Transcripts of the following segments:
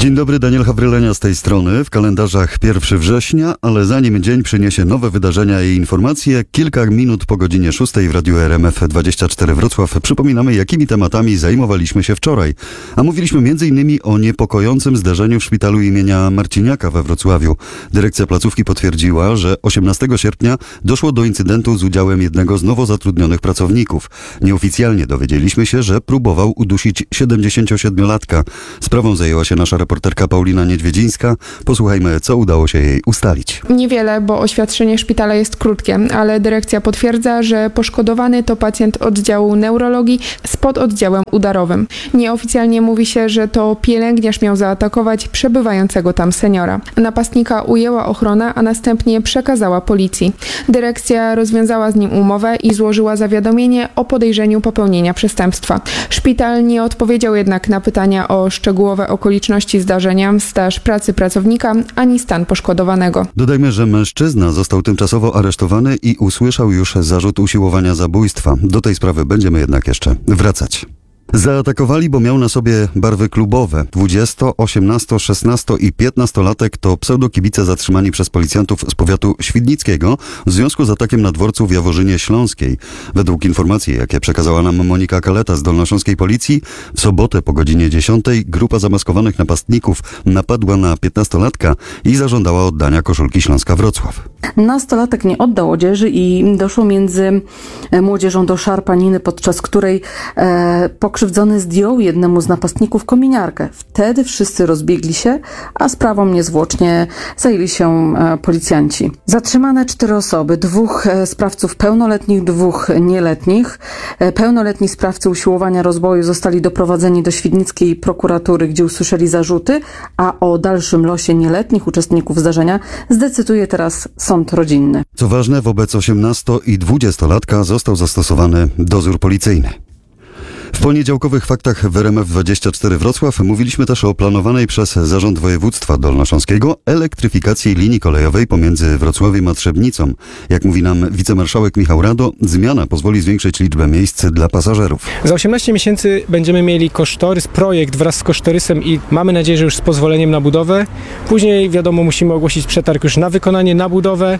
Dzień dobry, Daniel Hawrylenia z tej strony. W kalendarzach 1 września, ale zanim dzień przyniesie nowe wydarzenia i informacje, kilka minut po godzinie 6 w Radiu RMF24 Wrocław przypominamy, jakimi tematami zajmowaliśmy się wczoraj. A mówiliśmy m.in. o niepokojącym zdarzeniu w szpitalu imienia Marciniaka we Wrocławiu. Dyrekcja placówki potwierdziła, że 18 sierpnia doszło do incydentu z udziałem jednego z nowo zatrudnionych pracowników. Nieoficjalnie dowiedzieliśmy się, że próbował udusić 77-latka. Sprawą zajęła się nasza reporterka Paulina Niedźwiedzińska. Posłuchajmy, co udało się jej ustalić. Niewiele, bo oświadczenie szpitala jest krótkie, ale dyrekcja potwierdza, że poszkodowany to pacjent oddziału neurologii z pododdziałem udarowym. Nieoficjalnie mówi się, że to pielęgniarz miał zaatakować przebywającego tam seniora. Napastnika ujęła ochrona, a następnie przekazała policji. Dyrekcja rozwiązała z nim umowę i złożyła zawiadomienie o podejrzeniu popełnienia przestępstwa. Szpital nie odpowiedział jednak na pytania o szczegółowe okoliczności zdarzenia, staż pracy pracownika, ani stan poszkodowanego. Dodajmy, że mężczyzna został tymczasowo aresztowany i usłyszał już zarzut usiłowania zabójstwa. Do tej sprawy będziemy jednak jeszcze wracać. Zaatakowali, bo miał na sobie barwy klubowe. 20, 18, 16 i 15-latek to pseudokibice zatrzymani przez policjantów z powiatu świdnickiego w związku z atakiem na dworcu w Jaworzynie Śląskiej. Według informacji, jakie przekazała nam Monika Kaleta z dolnośląskiej policji, w sobotę po godzinie 10 grupa zamaskowanych napastników napadła na 15-latka i zażądała oddania koszulki Śląska Wrocław. Nastolatek nie oddał odzieży i doszło między młodzieżą do szarpaniny, podczas której pokrzywdzony zdjął jednemu z napastników kominiarkę. Wtedy wszyscy rozbiegli się, a sprawą niezwłocznie zajęli się policjanci. Zatrzymane 4 osoby, 2 sprawców pełnoletnich, 2 nieletnich. Pełnoletni sprawcy usiłowania rozboju zostali doprowadzeni do świdnickiej prokuratury, gdzie usłyszeli zarzuty, a o dalszym losie nieletnich uczestników zdarzenia zdecyduje teraz sąd rodzinny. Co ważne, wobec 18- i 20-latka został zastosowany dozór policyjny. W poniedziałkowych faktach w RMF24 Wrocław mówiliśmy też o planowanej przez Zarząd Województwa Dolnośląskiego elektryfikacji linii kolejowej pomiędzy Wrocławiem a Trzebnicą. Jak mówi nam wicemarszałek Michał Rado, zmiana pozwoli zwiększyć liczbę miejsc dla pasażerów. Za 18 miesięcy będziemy mieli kosztorys, projekt wraz z kosztorysem i mamy nadzieję, że już z pozwoleniem na budowę. Później wiadomo, musimy ogłosić przetarg już na wykonanie, na budowę.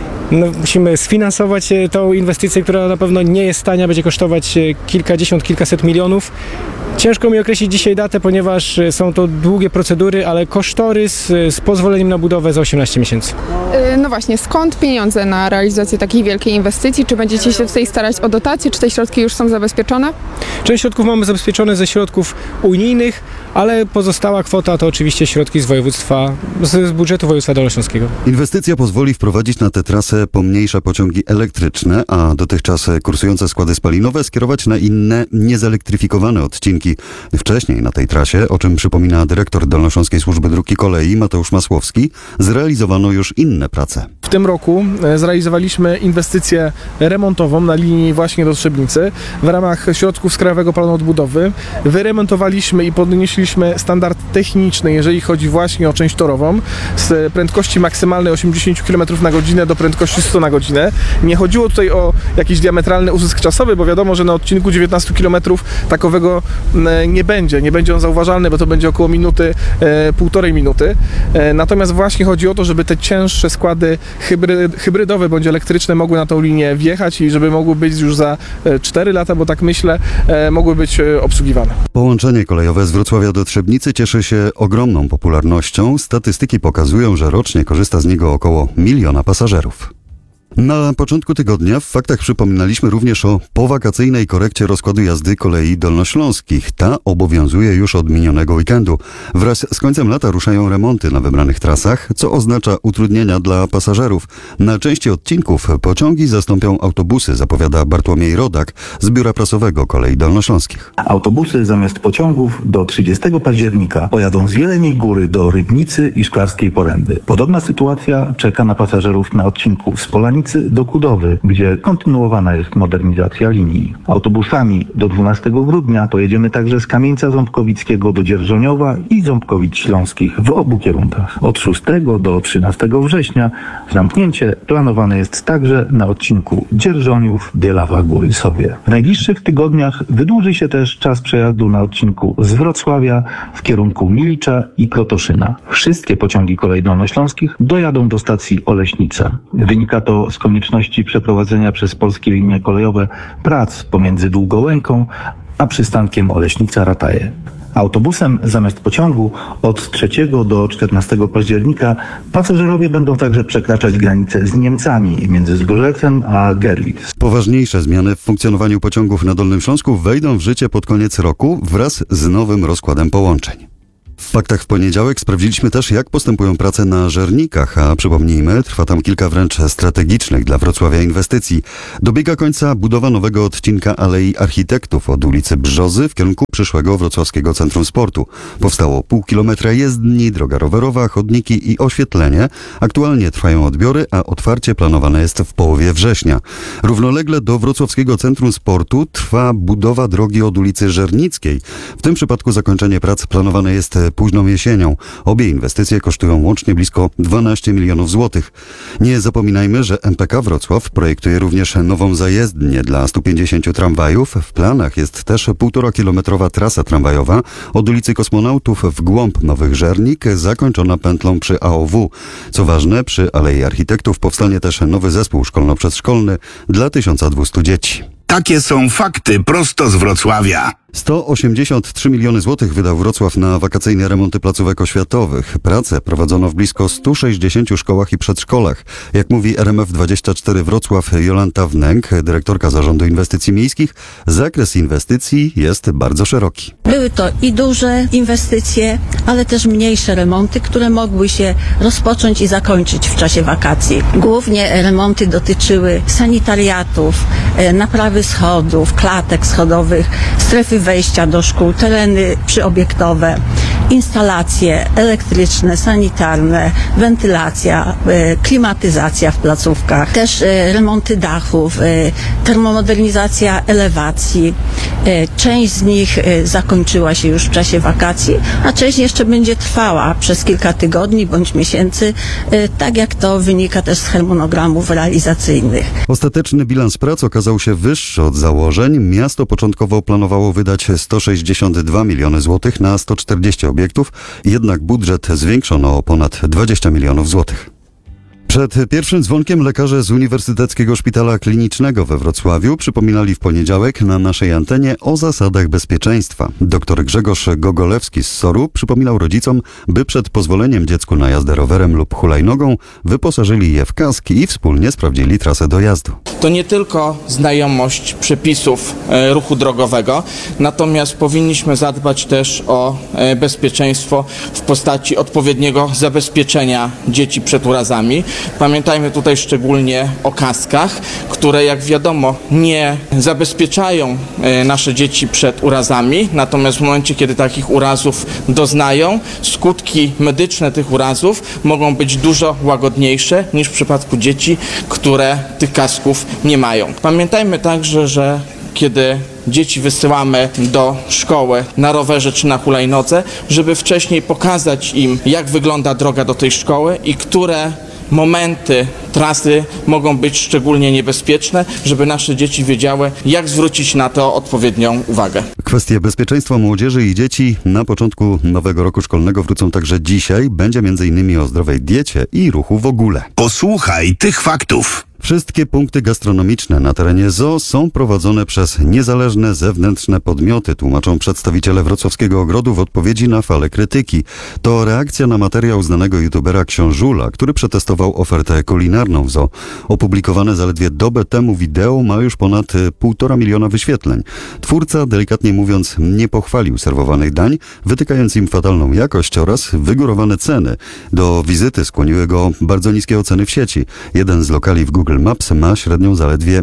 Musimy sfinansować tą inwestycję, która na pewno nie jest tania, będzie kosztować kilkadziesiąt, kilkaset milionów. Ciężko mi określić dzisiaj datę, ponieważ są to długie procedury, ale kosztorys z pozwoleniem na budowę za 18 miesięcy. No właśnie, skąd pieniądze na realizację takiej wielkiej inwestycji? Czy będziecie się tutaj starać o dotacje? Czy te środki już są zabezpieczone? Część środków mamy zabezpieczone ze środków unijnych, ale pozostała kwota to oczywiście środki z województwa, z budżetu województwa dolnośląskiego. Inwestycja pozwoli wprowadzić na tę trasę pomniejsze pociągi elektryczne, a dotychczas kursujące składy spalinowe skierować na inne, niezelektryfikowane odcinki. Wcześniej na tej trasie, o czym przypomina dyrektor Dolnośląskiej Służby Dróg i Kolei Mateusz Masłowski, zrealizowano już inne prace. W tym roku zrealizowaliśmy inwestycję remontową na linii właśnie do Trzebnicy. W ramach środków z Krajowego Planu Odbudowy wyremontowaliśmy i podnieśliśmy standard techniczny, jeżeli chodzi właśnie o część torową, z prędkości maksymalnej 80 km na godzinę do prędkości 100 na godzinę. Nie chodziło tutaj o jakiś diametralny uzysk czasowy, bo wiadomo, że na odcinku 19 km takowego nie będzie on zauważalny, bo to będzie około minuty, 1,5 minuty. Natomiast właśnie chodzi o to, żeby te cięższe składy hybrydowe bądź elektryczne mogły na tą linię wjechać i żeby mogły być już za 4 lata, bo tak myślę, mogły być obsługiwane. Połączenie kolejowe z Wrocławia do Trzebnicy cieszy się ogromną popularnością. Statystyki pokazują, że rocznie korzysta z niego około 1 miliona pasażerów. Na początku tygodnia w faktach przypominaliśmy również o powakacyjnej korekcie rozkładu jazdy kolei dolnośląskich. Ta obowiązuje już od minionego weekendu. Wraz z końcem lata ruszają remonty na wybranych trasach, co oznacza utrudnienia dla pasażerów. Na części odcinków pociągi zastąpią autobusy, zapowiada Bartłomiej Rodak z Biura Prasowego Kolei Dolnośląskich. Autobusy zamiast pociągów do 30 października pojadą z Jeleniej Góry do Rybnicy i Szklarskiej Poręby. Podobna sytuacja czeka na pasażerów na odcinku z Polanicy Legnicy do Kudowy, gdzie kontynuowana jest modernizacja linii. Autobusami do 12 grudnia pojedziemy także z Kamieńca Ząbkowickiego do Dzierżoniowa i Ząbkowic Śląskich w obu kierunkach. Od 6 do 13 września zamknięcie planowane jest także na odcinku Dzierżoniów-Bielawa-Góry-Sobie. W najbliższych tygodniach wydłuży się też czas przejazdu na odcinku z Wrocławia w kierunku Milicza i Krotoszyna. Wszystkie pociągi kolei dolnośląskich dojadą do stacji Oleśnica. Wynika to z konieczności przeprowadzenia przez polskie linie kolejowe prac pomiędzy Długołęką a przystankiem Oleśnica-Rataje. Autobusem zamiast pociągu od 3 do 14 października pasażerowie będą także przekraczać granicę z Niemcami między Zgorzecem a Gerlitz. Poważniejsze zmiany w funkcjonowaniu pociągów na Dolnym Śląsku wejdą w życie pod koniec roku wraz z nowym rozkładem połączeń. W faktach w poniedziałek sprawdziliśmy też, jak postępują prace na Żernikach, a przypomnijmy, trwa tam kilka wręcz strategicznych dla Wrocławia inwestycji. Dobiega końca budowa nowego odcinka Alei Architektów od ulicy Brzozy w kierunku przyszłego Wrocławskiego Centrum Sportu. Powstało pół kilometra jezdni, droga rowerowa, chodniki i oświetlenie. Aktualnie trwają odbiory, a otwarcie planowane jest w połowie września. Równolegle do Wrocławskiego Centrum Sportu trwa budowa drogi od ulicy Żernickiej. W tym przypadku zakończenie prac planowane jest późną jesienią. Obie inwestycje kosztują łącznie blisko 12 milionów złotych. Nie zapominajmy, że MPK Wrocław projektuje również nową zajezdnię dla 150 tramwajów. W planach jest też 1,5-kilometrowa trasa tramwajowa od ulicy Kosmonautów w głąb Nowych Żernik, zakończona pętlą przy AOW. Co ważne, przy Alei Architektów powstanie też nowy zespół szkolno-przedszkolny dla 1200 dzieci. Takie są fakty prosto z Wrocławia. 183 miliony złotych wydał Wrocław na wakacyjne remonty placówek oświatowych. Prace prowadzono w blisko 160 szkołach i przedszkolach. Jak mówi RMF24 Wrocław Jolanta Wnęk, dyrektorka Zarządu Inwestycji Miejskich, zakres inwestycji jest bardzo szeroki. Były to i duże inwestycje, ale też mniejsze remonty, które mogły się rozpocząć i zakończyć w czasie wakacji. Głównie remonty dotyczyły sanitariatów, naprawy schodów, klatek schodowych, strefy wejścia do szkół, tereny przyobiektowe, instalacje elektryczne, sanitarne, wentylacja, klimatyzacja w placówkach, też remonty dachów, termomodernizacja elewacji. Część z nich zakończyła się już w czasie wakacji, a część jeszcze będzie trwała przez kilka tygodni bądź miesięcy, tak jak to wynika też z harmonogramów realizacyjnych. Ostateczny bilans prac okazał się wyższy od założeń. Miasto początkowo planowało wydać 162 miliony złotych na 140 obiektów, jednak budżet zwiększono o ponad 20 milionów złotych. Przed pierwszym dzwonkiem lekarze z Uniwersyteckiego Szpitala Klinicznego we Wrocławiu przypominali w poniedziałek na naszej antenie o zasadach bezpieczeństwa. Dr Grzegorz Gogolewski z SOR-u przypominał rodzicom, by przed pozwoleniem dziecku na jazdę rowerem lub hulajnogą wyposażyli je w kask i wspólnie sprawdzili trasę dojazdu. To nie tylko znajomość przepisów ruchu drogowego, natomiast powinniśmy zadbać też o bezpieczeństwo w postaci odpowiedniego zabezpieczenia dzieci przed urazami. Pamiętajmy tutaj szczególnie o kaskach, które jak wiadomo nie zabezpieczają nasze dzieci przed urazami, natomiast w momencie, kiedy takich urazów doznają, skutki medyczne tych urazów mogą być dużo łagodniejsze niż w przypadku dzieci, które tych kasków nie mają. Pamiętajmy także, że kiedy dzieci wysyłamy do szkoły na rowerze czy na hulajnodze, żeby wcześniej pokazać im, jak wygląda droga do tej szkoły i które momenty trasy mogą być szczególnie niebezpieczne, żeby nasze dzieci wiedziały, jak zwrócić na to odpowiednią uwagę. Kwestie bezpieczeństwa młodzieży i dzieci na początku nowego roku szkolnego wrócą także dzisiaj. Będzie m.in. o zdrowej diecie i ruchu w ogóle. Posłuchaj tych faktów. Wszystkie punkty gastronomiczne na terenie ZOO są prowadzone przez niezależne zewnętrzne podmioty, tłumaczą przedstawiciele Wrocławskiego Ogrodu w odpowiedzi na falę krytyki. To reakcja na materiał znanego youtubera Książula, który przetestował ofertę kulinarną w ZOO. Opublikowane zaledwie dobę temu wideo ma już ponad 1,5 miliona wyświetleń. Twórca delikatnie mówiąc mówiąc, nie pochwalił serwowanych dań, wytykając im fatalną jakość oraz wygórowane ceny. Do wizyty skłoniły go bardzo niskie oceny w sieci. Jeden z lokali w Google Maps ma średnią zaledwie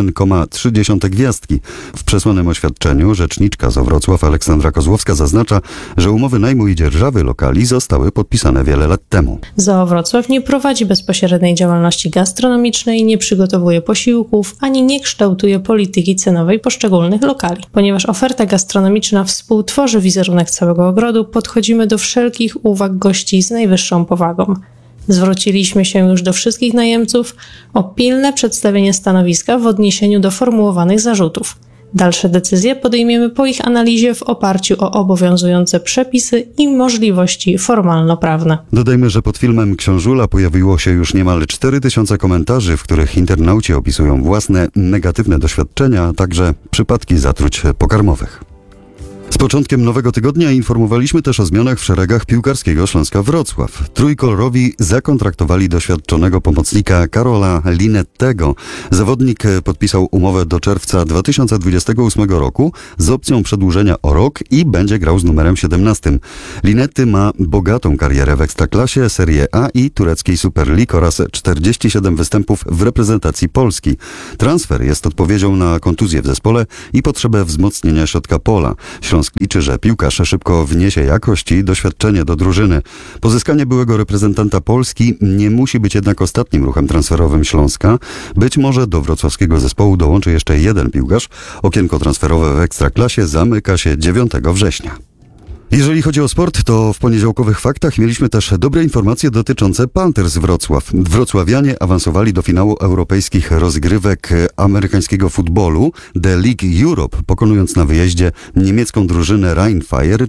1,3 gwiazdki. W przesłanym oświadczeniu rzeczniczka z Wrocław Aleksandra Kozłowska zaznacza, że umowy najmu i dzierżawy lokali zostały podpisane wiele lat temu. Zoo Wrocław nie prowadzi bezpośredniej działalności gastronomicznej, nie przygotowuje posiłków, ani nie kształtuje polityki cenowej poszczególnych lokali. Ponieważ oferta gastronomiczna współtworzy wizerunek całego ogrodu, podchodzimy do wszelkich uwag gości z najwyższą powagą. Zwróciliśmy się już do wszystkich najemców o pilne przedstawienie stanowiska w odniesieniu do formułowanych zarzutów. Dalsze decyzje podejmiemy po ich analizie w oparciu o obowiązujące przepisy i możliwości formalno-prawne. Dodajmy, że pod filmem Książula pojawiło się już niemal 4000 komentarzy, w których internauci opisują własne negatywne doświadczenia, a także przypadki zatruć pokarmowych. Z początkiem nowego tygodnia informowaliśmy też o zmianach w szeregach piłkarskiego Śląska Wrocław. Trójkolorowi zakontraktowali doświadczonego pomocnika Karola Linettego. Zawodnik podpisał umowę do czerwca 2028 roku z opcją przedłużenia o rok i będzie grał z numerem 17. Linetty ma bogatą karierę w Ekstraklasie, Serie A i tureckiej Super League oraz 47 występów w reprezentacji Polski. Transfer jest odpowiedzią na kontuzję w zespole i potrzebę wzmocnienia środka pola. Śląsk liczy, że piłkarz szybko wniesie jakość i doświadczenie do drużyny. Pozyskanie byłego reprezentanta Polski nie musi być jednak ostatnim ruchem transferowym Śląska. Być może do wrocławskiego zespołu dołączy jeszcze jeden piłkarz. Okienko transferowe w Ekstraklasie zamyka się 9 września. Jeżeli chodzi o sport, to w poniedziałkowych faktach mieliśmy też dobre informacje dotyczące Panthers Wrocław. Wrocławianie awansowali do finału europejskich rozgrywek amerykańskiego futbolu The League Europe, pokonując na wyjeździe niemiecką drużynę Rhein-Fire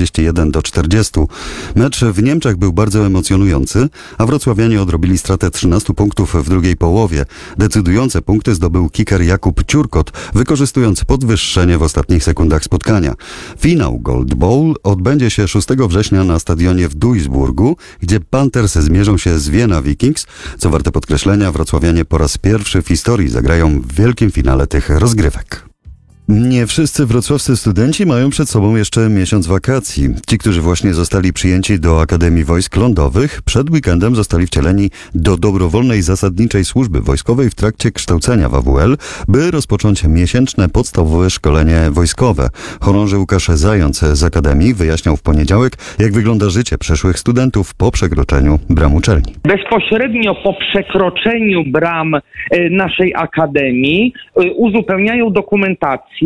41-40. Mecz w Niemczech był bardzo emocjonujący, a wrocławianie odrobili stratę 13 punktów w drugiej połowie. Decydujące punkty zdobył kicker Jakub Ciurkot, wykorzystując podwyższenie w ostatnich sekundach spotkania. Finał Gold Bowl odbędzie się 6 września na stadionie w Duisburgu, gdzie Panthers zmierzą się z Vienna Vikings. Co warte podkreślenia, wrocławianie po raz pierwszy w historii zagrają w wielkim finale tych rozgrywek. Nie wszyscy wrocławscy studenci mają przed sobą jeszcze miesiąc wakacji. Ci, którzy właśnie zostali przyjęci do Akademii Wojsk Lądowych, przed weekendem zostali wcieleni do dobrowolnej zasadniczej służby wojskowej w trakcie kształcenia w AWL, by rozpocząć miesięczne podstawowe szkolenie wojskowe. Chorąży Łukasz Zając z Akademii wyjaśniał w poniedziałek, jak wygląda życie przyszłych studentów po przekroczeniu bram uczelni. Bezpośrednio po przekroczeniu bram naszej Akademii uzupełniają dokumentację.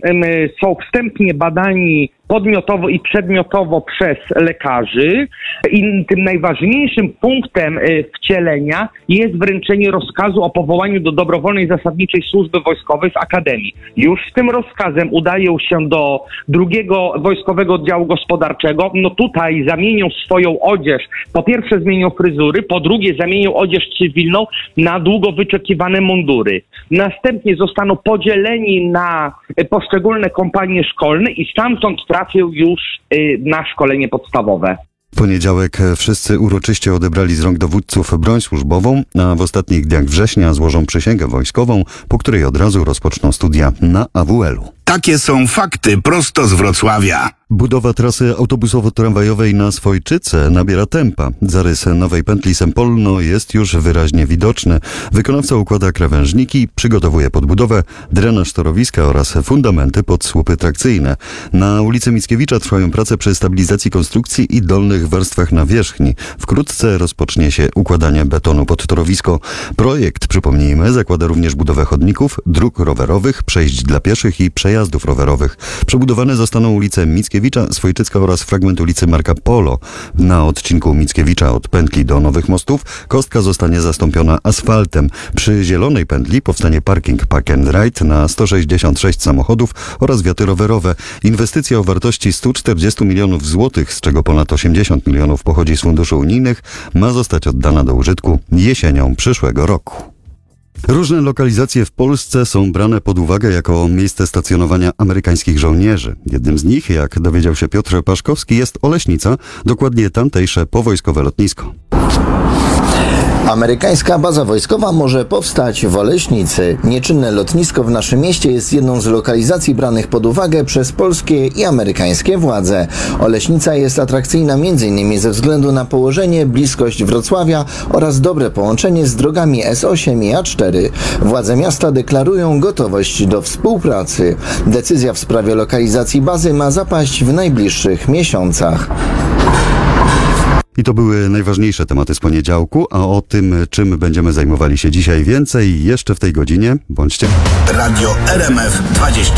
Są wstępnie badani podmiotowo i przedmiotowo przez lekarzy i tym najważniejszym punktem wcielenia jest wręczenie rozkazu o powołaniu do dobrowolnej zasadniczej służby wojskowej w Akademii. Już z tym rozkazem udają się do 2. Wojskowego Oddziału Gospodarczego. No tutaj zamienią swoją odzież. Po pierwsze zmienią fryzury, po drugie zamienią odzież cywilną na długo wyczekiwane mundury. Następnie zostaną podzieleni na poszczególne kompanie szkolne i stamtąd trafią już na szkolenie podstawowe. W poniedziałek wszyscy uroczyście odebrali z rąk dowódców broń służbową, a w ostatnich dniach września złożą przysięgę wojskową, po której od razu rozpoczną studia na AWL-u. Takie są fakty prosto z Wrocławia. Budowa trasy autobusowo-tramwajowej na Swojczyce nabiera tempa. Zarys nowej pętli Sempolno jest już wyraźnie widoczny. Wykonawca układa krawężniki, przygotowuje podbudowę, drenaż torowiska oraz fundamenty pod słupy trakcyjne. Na ulicy Mickiewicza trwają prace przy stabilizacji konstrukcji i dolnych warstwach nawierzchni. Wkrótce rozpocznie się układanie betonu pod torowisko. Projekt, przypomnijmy, zakłada również budowę chodników, dróg rowerowych, przejść dla pieszych i przejazdów rowerowych. Przebudowane zostaną ulice Mickiewicza, Swojczycka oraz fragment ulicy Marka Polo. Na odcinku Mickiewicza od pętli do Nowych Mostów kostka zostanie zastąpiona asfaltem. Przy zielonej pętli powstanie parking Park and Ride na 166 samochodów oraz wiaty rowerowe. Inwestycja o wartości 140 milionów złotych, z czego ponad 80 milionów pochodzi z funduszy unijnych, ma zostać oddana do użytku jesienią przyszłego roku. Różne lokalizacje w Polsce są brane pod uwagę jako miejsce stacjonowania amerykańskich żołnierzy. Jednym z nich, jak dowiedział się Piotr Paszkowski, jest Oleśnica, dokładnie tamtejsze powojskowe lotnisko. Amerykańska baza wojskowa może powstać w Oleśnicy. Nieczynne lotnisko w naszym mieście jest jedną z lokalizacji branych pod uwagę przez polskie i amerykańskie władze. Oleśnica jest atrakcyjna m.in. ze względu na położenie, bliskość Wrocławia oraz dobre połączenie z drogami S8 i A4. Władze miasta deklarują gotowość do współpracy. Decyzja w sprawie lokalizacji bazy ma zapaść w najbliższych miesiącach. I to były najważniejsze tematy z poniedziałku, a o tym, czym będziemy zajmowali się dzisiaj więcej jeszcze w tej godzinie. Bądźcie. Radio RMF 20.